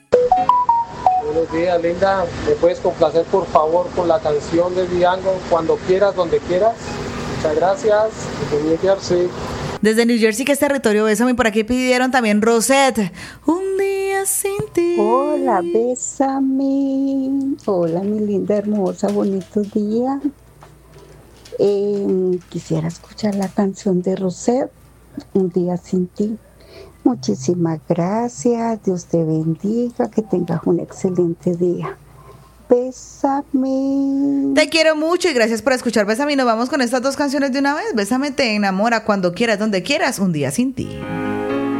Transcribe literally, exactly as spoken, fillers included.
Buenos días, linda. ¿Me puedes complacer, por favor, con la canción de Diango, Cuando quieras, donde quieras? Muchas gracias. Desde New Jersey. Desde New Jersey, que es territorio Bésame. Por aquí pidieron también Rosette. Un día sin ti. Hola, Bésame. Hola, mi linda, hermosa, bonito día. Eh, quisiera escuchar la canción de Rosette, Un día sin ti. Muchísimas gracias, Dios te bendiga, que tengas un excelente día. Bésame. Te quiero mucho y gracias por escuchar Bésame. Nos vamos con estas dos canciones de una vez. Bésame te enamora, Cuando quieras, donde quieras, Un día sin ti.